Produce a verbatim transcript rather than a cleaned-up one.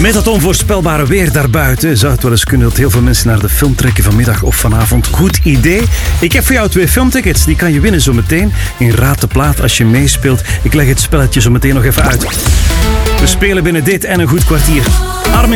Met dat onvoorspelbare weer daarbuiten zou het wel eens kunnen dat heel veel mensen naar de film trekken vanmiddag of vanavond. Goed idee. Ik heb voor jou twee filmtickets. Die kan je winnen zometeen in Raad de Plaat als je meespeelt. Ik leg het spelletje zo meteen nog even uit. We spelen binnen dit en een goed kwartier. Armin